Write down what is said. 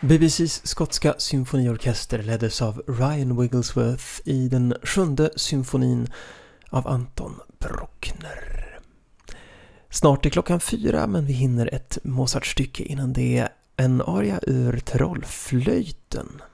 BBC:s skotska symfoniorkester leddes av Ryan Wigglesworth i den 7:e symfonin av Anton Bruckner. Snart är klockan 4, men vi hinner ett Mozart-stycke innan det är en aria ur Trollflöjten.